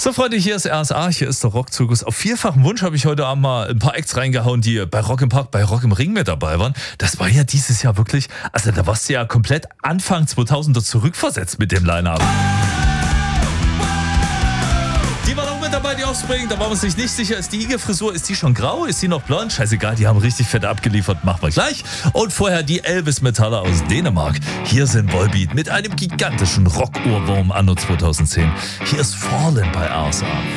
So, Freunde, hier ist RSA, hier ist der Rockzirkus. Auf vielfachen Wunsch habe ich heute Abend mal ein paar Acts reingehauen, die bei Rock im Park, bei Rock im Ring mit dabei waren. Das war ja dieses Jahr wirklich, also da warst du ja komplett Anfang 2000er zurückversetzt mit dem Line-Up. Die waren auch mit dabei, die Offspring, da war man sich nicht sicher, ist die Igel-Frisur, ist die schon grau, ist die noch blond? Scheißegal, die haben richtig fett abgeliefert, machen wir gleich. Und vorher die Elvis-Metaller aus Dänemark. Hier sind Volbeat mit einem gigantischen Rock-Ohrwurm anno 2010. Hier ist Fallen bei RSA.